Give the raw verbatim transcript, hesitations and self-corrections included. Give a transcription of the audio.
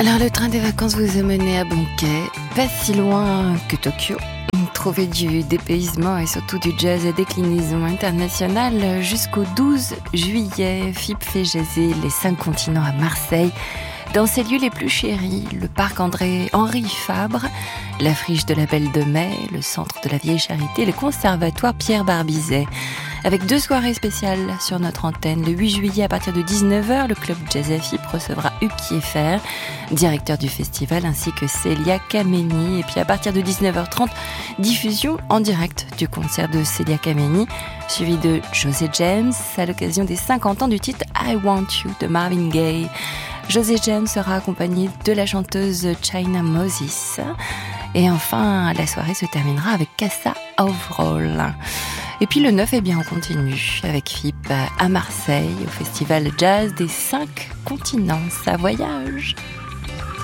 Alors le train des vacances vous a mené à Banquet, pas si loin que Tokyo. Trouvez du dépaysement et surtout du jazz à déclinaison internationale jusqu'au douze juillet. F I P fait jazzer les cinq continents à Marseille. Dans ses lieux les plus chéris, le parc André Henri Fabre, la friche de la Belle de Mai, le centre de la Vieille Charité, le conservatoire Pierre Barbizet. Avec deux soirées spéciales sur notre antenne. Le huit juillet à partir de dix-neuf heures, le club Jazz à F I P recevra Hugues Kieffer, directeur du festival, ainsi que Célia Kameni. Et puis à partir de dix-neuf heures trente, diffusion en direct du concert de Célia Kameni, suivi de José James à l'occasion des cinquante ans du titre I Want You de Marvin Gaye. José James sera accompagné de la chanteuse China Moses. Et enfin, la soirée se terminera avec Casa Overall. Et puis le neuf, eh bien, on continue avec F I P à Marseille, au festival jazz des cinq continents. Ça voyage!